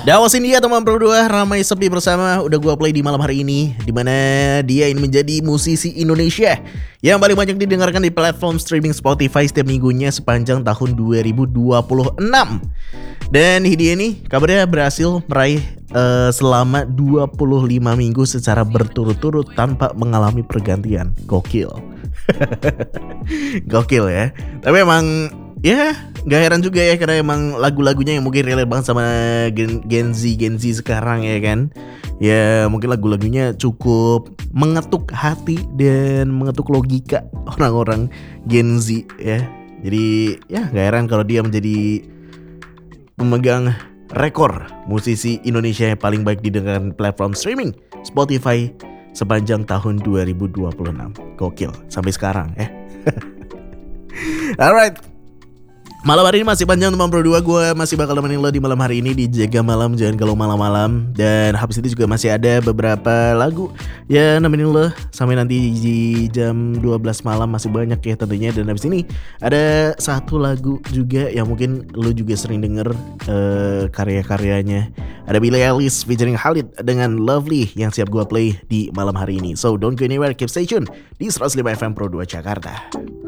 Dawasin dia teman berdua ramai sepi bersama udah gua play di malam hari ini, dimana dia ini menjadi musisi Indonesia yang paling banyak didengarkan di platform streaming Spotify setiap minggunya sepanjang tahun 2026. Dan dia ini kabarnya berhasil meraih selama 25 minggu secara berturut-turut tanpa mengalami pergantian. Gokil. Gokil ya. Tapi emang ya gak heran juga ya, karena emang lagu-lagunya yang mungkin relate banget sama Gen Z sekarang ya kan. Ya mungkin lagu-lagunya cukup mengetuk hati dan mengetuk logika orang-orang Gen Z ya. Jadi ya gak heran kalau dia menjadi pemegang rekor musisi Indonesia yang paling baik didengarkan platform streaming Spotify sepanjang tahun 2026. Gokil sampai sekarang ya. Alright, malam hari ini masih panjang teman berdua. Gue masih bakal nemenin lo di malam hari ini di Jaga Malam Jangan Galau Malam-malam. Dan habis itu juga masih ada beberapa lagu ya nemenin lo sampai nanti di jam 12 malam. Masih banyak ya tentunya. Dan habis ini ada satu lagu juga yang mungkin lo juga sering denger karya-karyanya. Ada Billie Eilish featuring Khalid dengan Lovely yang siap gue play di malam hari ini. So don't go anywhere, keep stay tune di 105 FM Pro 2 Jakarta.